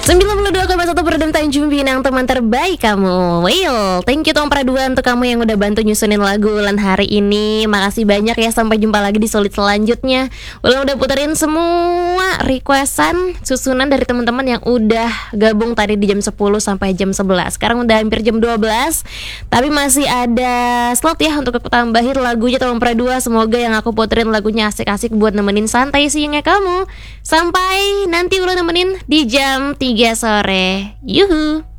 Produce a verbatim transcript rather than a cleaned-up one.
sembilan puluh dua koma satu Peredam Tanjung Pinang, teman terbaik kamu. Well, thank you Tom Pradua untuk kamu yang udah bantu nyusunin lagu Ulan hari ini. Makasih banyak ya, sampai jumpa lagi di Solid selanjutnya. Ulan udah puterin semua requestan susunan dari teman-teman yang udah gabung tadi di jam sepuluh sampai jam sebelas. Sekarang udah hampir jam dua belas, tapi masih ada slot ya untuk aku tambahin lagunya Tom Pradua. Semoga yang aku puterin lagunya asik-asik buat nemenin santai siangnya kamu. Sampai nanti Ulan nemenin di jam tiga sore. Yuhu.